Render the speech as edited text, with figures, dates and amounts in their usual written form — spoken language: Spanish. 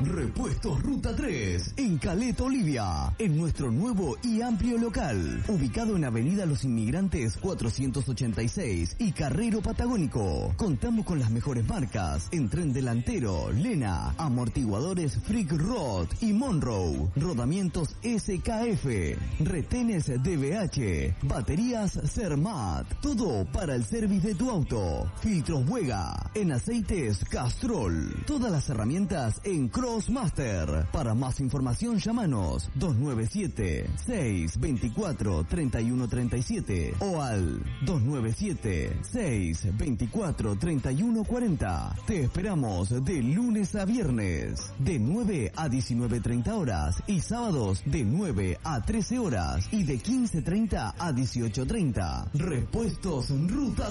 Repuestos Ruta 3, en Caleta, Olivia, en nuestro nuevo y amplio local, ubicado en Avenida Los Inmigrantes 486 y Carrero Patagónico. Contamos con las mejores marcas en tren delantero, Lena, amortiguadores Freak Rod y Monroe, rodamientos SKF, retenes DBH, baterías Cermat, todo para el service de tu auto, filtros Buega, en aceites Castrol, todas las herramientas en Crossmaster. Para más información llámanos 297-624-3137 o al 297-624-3140. Te esperamos de lunes a viernes, de 9 a 19:30 horas y sábados de 9 a 13 horas y de 15:30 a 18:30. Repuestos Ruta